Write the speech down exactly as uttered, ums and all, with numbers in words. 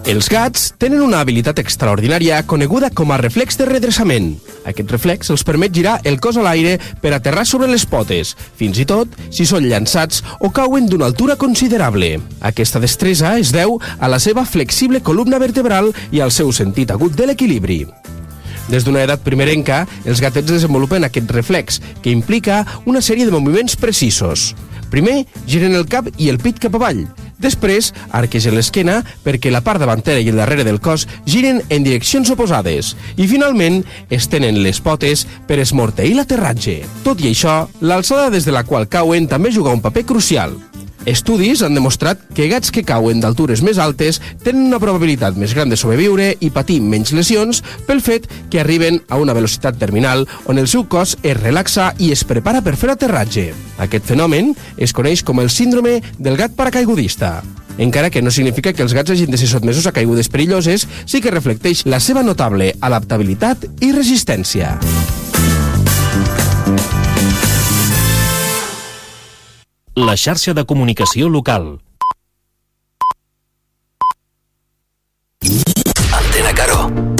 Els gats tenen una habilitat extraordinària coneguda com a reflex de redreçament. Aquest reflex els permet girar el cos a l'aire per aterrar sobre les potes, fins i tot si són llançats o cauen d'una altura considerable. Aquesta destresa es deu a la seva flexible columna vertebral i al seu sentit agut de l'equilibri. Des d'una edat primerenca, els gatets desenvolupen aquest reflex, que implica una sèrie de moviments precisos. Primer, giren el cap i el pit cap avall. Després, arquegen l'esquena perquè la part davantera i el darrere del cos giren en direccions oposades. I finalment, estenen les potes per esmorteir l'aterratge. Tot i això, l'alçada des de la qual cauen també juga un paper crucial. Estudis han demostrat que gats que cauen d'altures més altes tenen una probabilitat més gran de sobreviure i patir menys lesions pel fet que arriben a una velocitat terminal on el seu cos es relaxa i es prepara per fer aterratge. Aquest fenomen es coneix com el síndrome del gat paracaigudista. Encara que no significa que els gats hagin de ser sotmesos a caigudes perilloses, sí que reflecteix la seva notable adaptabilitat i resistència. La xarxa de comunicació local. Antena Caro.